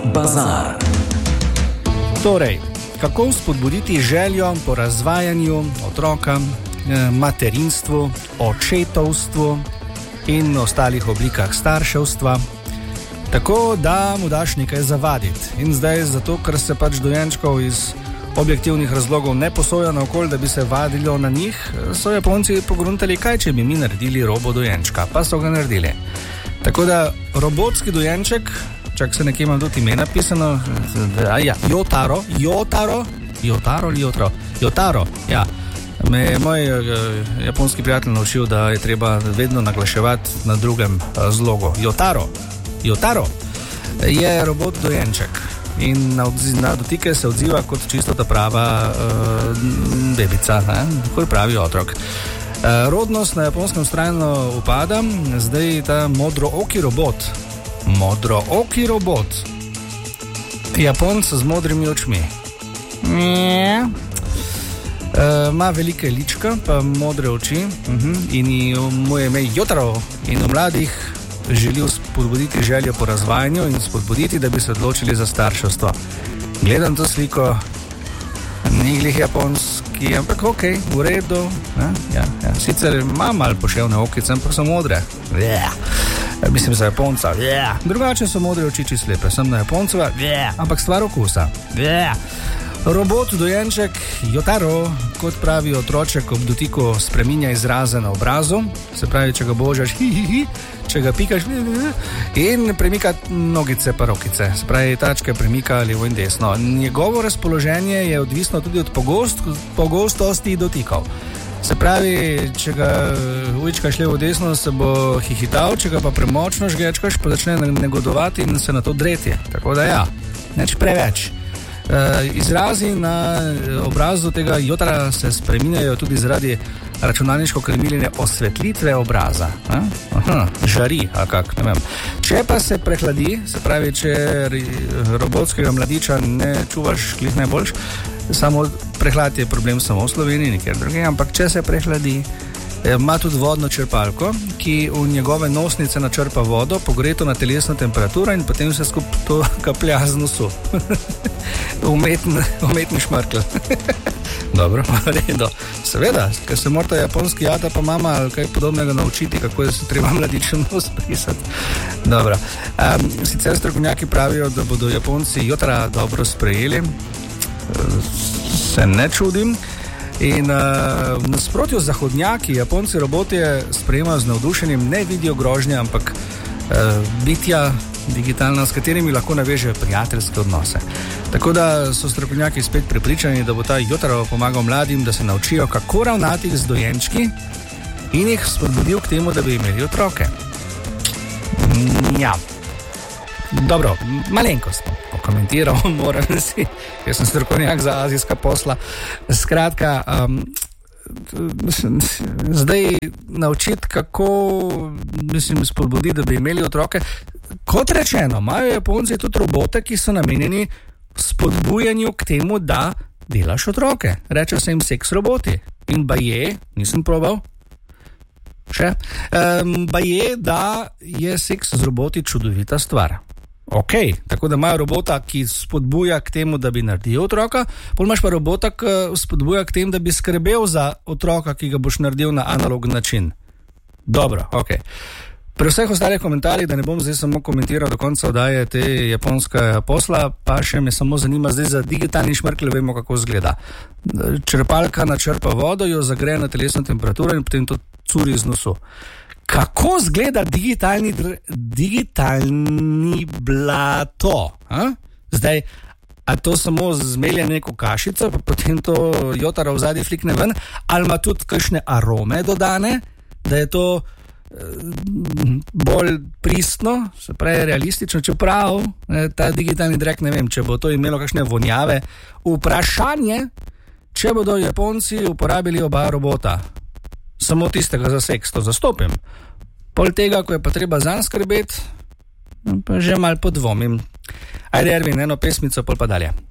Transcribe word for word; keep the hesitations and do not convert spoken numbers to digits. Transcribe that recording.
Bazar. Torej, kako spodbuditi željo po razvajanju otroka, materinstvu, očetovstvu in ostalih oblikah starševstva, tako da mu daš nekaj zavaditi. In zdaj, zato ker se pač dojenčkov iz objektivnih razlogov ne posoja naokoli, da bi se vadilo na njih, so Japonci pogruntali, kaj če bi mi naredili robo dojenčka, pa so ga naredili. Tako da robotski dojenček, čak se nekje imam tudi ime napisano, ja, Jotaro, Jotaro, Jotaro ali Jotaro, Jotaro, ja. Me je moj uh, japonski prijatelj naučil, da je treba vedno naglaševati na drugem uh, zlogu. Jotaro, Jotaro je robot dojenček in na, odzi- na dotike se odziva kot čisto ta prava uh, bebica, kot pravi otrok. Uh, rodnost na japonskem vztrajno upada, zdaj ta modrooki robot, modrooki robot, Japonc z modrimi očmi. Yeah. Ima uh, velike lička, pa modre oči uh-huh. in mu je ime Jotaro in v mladih želi spodbuditi željo po razvajanju in spodbuditi, da bi se odločili za starševstvo. Gledam to sliko, ni glih japonski, ampak ok, v redu. Ja, ja, ja. Sicer ima malo poševne okice, ampak so modre. Yeah. Mislim za Japonca. Yeah. Drugače so modre oči slepe, sem na Japonceva, yeah. Ampak stvar okusa. Yeah. Robot dojenček Jotaro, kot pravi otroček, ob dotiku spreminja izraze na obrazu, se pravi, če ga božaš, hi, hi, hi, če ga pikaš, hi, hi, in premika nogice pa rokice, se pravi, tačke premika levo in desno. Njegovo razpoloženje je odvisno tudi od pogost, pogostosti dotikov. Se pravi, če ga ujčkaš levo desno, se bo hihital, če ga pa premočno žgečkaš, pa začne negodovati in se na to dreti. Tako da ja, neč preveč. Uh, izrazi na obrazu tega Jotara se spreminjajo tudi zaradi računalniško krmiljenja osvetlitve obraza. Aha, žari, a kak, ne vem. Če pa se prehladi, se pravi, če robotskega mladiča ne čuvaš klih najboljš, samo prehlad je problem samo v Sloveniji, nikjer druge, ampak če se prehladi, ima tudi vodno črpalko, ki v njegove nosnice načrpa vodo, pogreto na telesno temperaturo in potem se skup to kaplja z nosu. Umetni, umetni šmrkl. Dobro, redo. Seveda, ker se morata japonski jata pa mama ali kaj podobnega naučiti, kako je se treba mladičem nos prisati. Dobro. Um, sicer strokovnjaki pravijo, da bodo Japonci Jotara dobro sprejeli. Se ne čudim. In uh, v nasprotju z zahodnjaki, Japonci robotje sprejemajo z navdušenjem, ne vidijo grožnje, ampak uh, bitja digitalna, s katerimi lahko navežejo prijateljske odnose. Tako da so strokovnjaki spet prepričani, da bo ta Jotaro pomagal mladim, da se naučijo, kako ravnati z dojenčki in jih spodbudil k temu, da bi imeli otroke. Ja. Dobro, malenkost komentiral, moram si, jaz sem strokovnjak za azijska posla. Skratka, um, zdaj naučiti, kako mislim, spodbuditi, da bi imeli otroke. Kot rečeno, imajo Japonci tudi robote, ki so namenjeni spodbujanju k temu, da delaš otroke. Reče se jim seks roboti. In baje, nisem probal, še, um, baje, da je seks z roboti čudovita stvar. Ok, tako da imajo robota, ki spodbuja k temu, da bi naredil otroka, pol imaš pa robota, ki spodbuja k temu, da bi skrbel za otroka, ki ga boš naredil na analogni način. Dobro, ok. Pri vseh ostalih komentarjih, da ne bom zdaj samo komentiral do konca oddaje te japonske posla, pa še me samo zanima zdaj za digitalni šmrkl, vemo, kako izgleda. Črpalka načrpa vodo, jo zagreje na telesno temperaturo in potem to curi z nosu. Kako izgleda digitalni, digitalni blato? A? Zdaj, a to samo zmelje neko kašico, pa potem to Jotaro v zadnji flikne ven, ali ima tudi kakšne arome dodane, da je to bolj pristno, se pravi realistično, čeprav ta digitalni drek, ne vem, če bo to imelo kakšne vonjave. Vprašanje, če bodo Japonci uporabili oba robota. Samo tistega za seks, to zastopim. Pol tega, ko je pa treba zanj skrbeti, pa že malo podvomim. Ajde, Ervin, eno pesmico, pol pa dalje.